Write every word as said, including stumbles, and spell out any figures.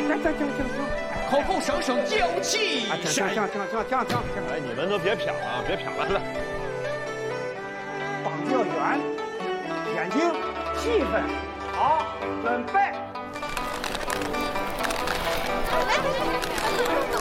行行行行行， 口口声声娇气行行行行行行行， 哎，你们都别瞟了，别瞟了，来。 放得远，天津气氛好，准备。 来来来来，